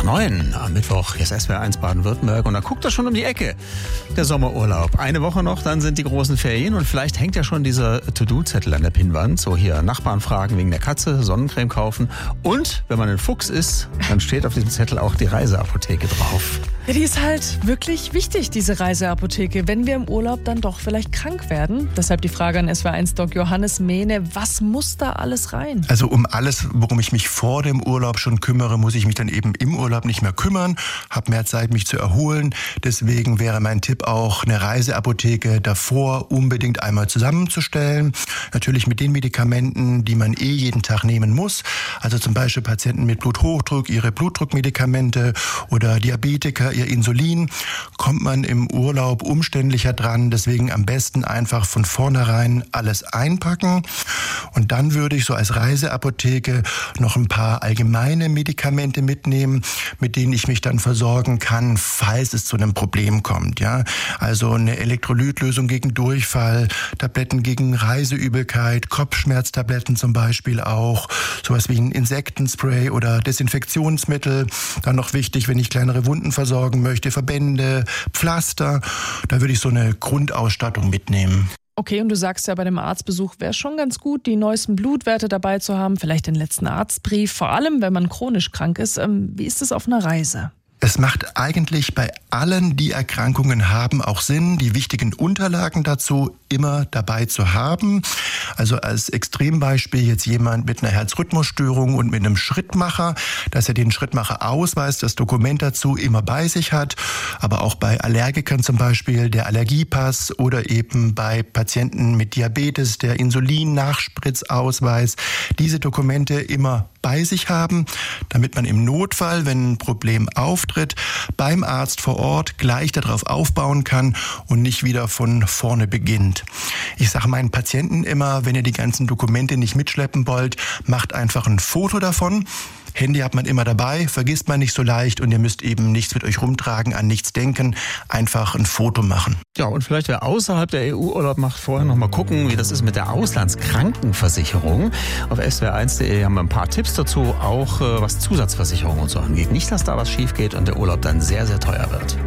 9 am Mittwoch. Hier ist SWR1 Baden-Württemberg und da guckt er schon um die Ecke. Der Sommerurlaub. Eine Woche noch, dann sind die großen Ferien und vielleicht hängt ja schon dieser To-Do-Zettel an der Pinnwand. So hier Nachbarn fragen wegen der Katze, Sonnencreme kaufen. Und wenn man ein Fuchs ist, dann steht auf diesem Zettel auch die Reiseapotheke drauf. Ja, die ist halt wirklich wichtig, diese Reiseapotheke, wenn wir im Urlaub dann doch vielleicht krank werden. Deshalb die Frage an SWR1-Doc Johannes Mehne, was muss da alles rein? Also um alles, worum ich mich vor dem Urlaub schon kümmere, muss ich mich dann eben im Urlaub nicht mehr kümmern, habe mehr Zeit, mich zu erholen. Deswegen wäre mein Tipp auch, eine Reiseapotheke davor unbedingt einmal zusammenzustellen. Natürlich mit den Medikamenten, die man jeden Tag nehmen muss. Also zum Beispiel Patienten mit Bluthochdruck, ihre Blutdruckmedikamente oder Diabetiker, ihr Insulin, kommt man im Urlaub umständlicher dran. Deswegen am besten einfach von vornherein alles einpacken. Und dann würde ich so als Reiseapotheke noch ein paar allgemeine Medikamente mitnehmen, mit denen ich mich dann versorgen kann, falls es zu einem Problem kommt. Ja, also eine Elektrolytlösung gegen Durchfall, Tabletten gegen Reiseübelkeit, Kopfschmerztabletten zum Beispiel auch, sowas wie ein Insektenspray oder Desinfektionsmittel. Dann noch wichtig, wenn ich kleinere Wunden versorgen möchte, Verbände, Pflaster. Da würde ich so eine Grundausstattung mitnehmen. Okay, und du sagst ja, bei dem Arztbesuch wäre es schon ganz gut, die neuesten Blutwerte dabei zu haben, vielleicht den letzten Arztbrief, vor allem wenn man chronisch krank ist. Wie ist es auf einer Reise? Es macht eigentlich bei allen, die Erkrankungen haben, auch Sinn, die wichtigen Unterlagen dazu immer dabei zu haben. Also als Extrembeispiel jetzt jemand mit einer Herzrhythmusstörung und mit einem Schrittmacher, dass er den Schrittmacherausweis, das Dokument dazu immer bei sich hat. Aber auch bei Allergikern zum Beispiel der Allergiepass oder eben bei Patienten mit Diabetes der Insulin-Nachspritzausweis. Diese Dokumente immer bei sich haben, damit man im Notfall, wenn ein Problem auftritt, beim Arzt vor Ort gleich darauf aufbauen kann und nicht wieder von vorne beginnt. Ich sage meinen Patienten immer, wenn ihr die ganzen Dokumente nicht mitschleppen wollt, macht einfach ein Foto davon. Handy hat man immer dabei, vergisst man nicht so leicht und ihr müsst eben nichts mit euch rumtragen, an nichts denken, einfach ein Foto machen. Ja, und vielleicht wer außerhalb der EU Urlaub macht, vorher noch mal gucken, wie das ist mit der Auslandskrankenversicherung. Auf swr1.de haben wir ein paar Tipps dazu, auch was Zusatzversicherung und so angeht. Nicht, dass da was schief geht und der Urlaub dann sehr, sehr teuer wird.